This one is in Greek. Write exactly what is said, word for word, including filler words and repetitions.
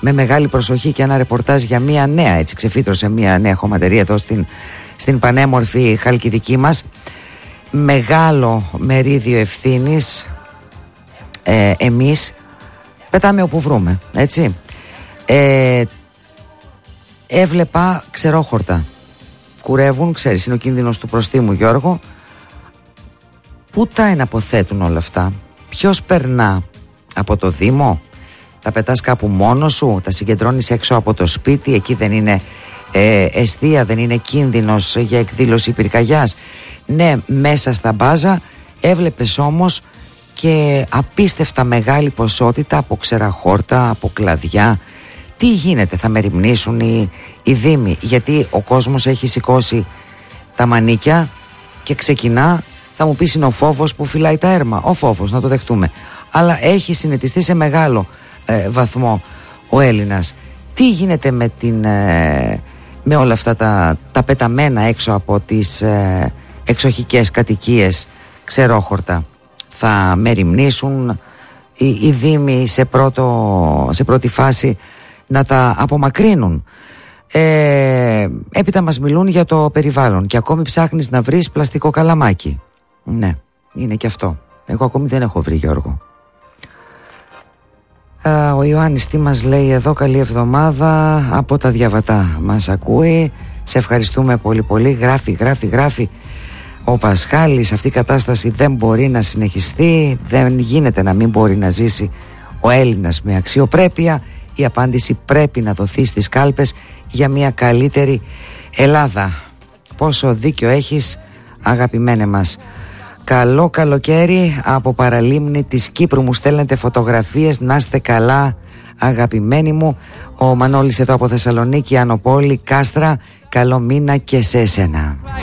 με μεγάλη προσοχή και ένα ρεπορτάζ για μια νέα, έτσι ξεφύτρωσε μια νέα χωματερία εδώ στην, στην πανέμορφη Χαλκιδική μας. Μεγάλο μερίδιο ευθύνης ε, εμείς πετάμε όπου βρούμε, έτσι. ε, Έβλεπα ξερόχορτα κουρεύουν, ξέρεις, είναι ο κίνδυνος του προστίμου, Γιώργο. Πού τα εναποθέτουν όλα αυτά? Ποιος περνά από το Δήμο? Τα πετάς κάπου μόνος σου? Τα συγκεντρώνεις έξω από το σπίτι? Εκεί δεν είναι ε, εστία, δεν είναι κίνδυνος για εκδήλωση πυρκαγιάς? Ναι, μέσα στα μπάζα έβλεπες όμως και απίστευτα μεγάλη ποσότητα από ξεραχόρτα, από κλαδιά. Τι γίνεται, θα μεριμνήσουν οι, οι δήμοι? Γιατί ο κόσμος έχει σηκώσει τα μανίκια και ξεκινά. Θα μου πεις είναι ο φόβος που φυλάει τα έρμα. Ο φόβος, να το δεχτούμε. Αλλά έχει συνετιστεί σε μεγάλο ε, βαθμό ο Έλληνας. Τι γίνεται με, την, ε, με όλα αυτά τα, τα πεταμένα έξω από τις ε, εξοχικές κατοικίες ξερόχορτα? Θα μεριμνήσουν οι, οι δήμοι σε, πρώτο, σε πρώτη φάση να τα απομακρύνουν? Ε, έπειτα μας μιλούν για το περιβάλλον και ακόμη ψάχνεις να βρεις πλαστικό καλαμάκι. Ναι, είναι και αυτό. Εγώ ακόμη δεν έχω βρει, Γιώργο. Α, ο Ιωάννης τι μας λέει εδώ? Καλή εβδομάδα από τα Διαβατά μας ακούει. Σε ευχαριστούμε πολύ πολύ. Γράφει, γράφει, γράφει ο Πασχάλης. Αυτή η κατάσταση δεν μπορεί να συνεχιστεί. Δεν γίνεται να μην μπορεί να ζήσει ο Έλληνας με αξιοπρέπεια. Η απάντηση πρέπει να δοθεί στις κάλπες για μια καλύτερη Ελλάδα. Πόσο δίκιο έχεις, αγαπημένε μας. Καλό καλοκαίρι από Παραλίμνη της Κύπρου. Μου στέλνετε φωτογραφίες. Να είστε καλά, αγαπημένοι μου. Ο Μανώλης εδώ από Θεσσαλονίκη, Ανοπόλη, Κάστρα. Καλό μήνα και σε εσένα.